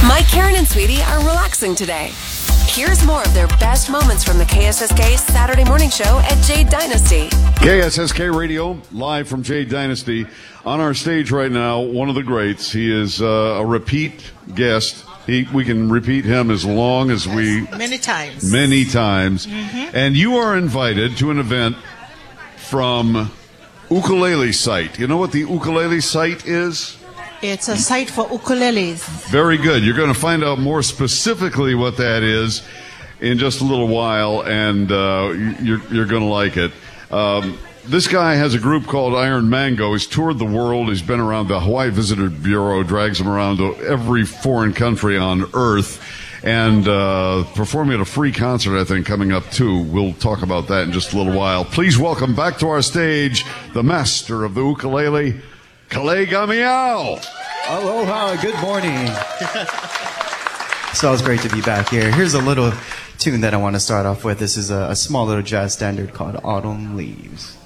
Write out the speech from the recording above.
Mike, Karen, and Sweetie are relaxing today. Here's more of their best moments from the KSSK Saturday morning show at Jade Dynasty. KSSK Radio, live from Jade Dynasty. On our stage right now, one of the greats. He is a repeat guest. We can repeat him as long as we... Many times. Many times. Mm-hmm. And you are invited to an event from Ukulele Site. You know what the Ukulele Site is? It's a site for ukuleles. Very good. You're going to find out more specifically what that is in just a little while, and you're going to like it. This guy has a group called Iron Mango. He's toured the world. He's been around. The Hawaii Visitor Bureau drags him around to every foreign country on Earth, and performing at a free concert, I think, coming up, too. We'll talk about that in just a little while. Please welcome back to our stage the master of the ukulele, Kalei Gamiao. Aloha, good morning. So it's great to be back here. Here's a little tune that I want to start off with. This is a small little jazz standard called Autumn Leaves.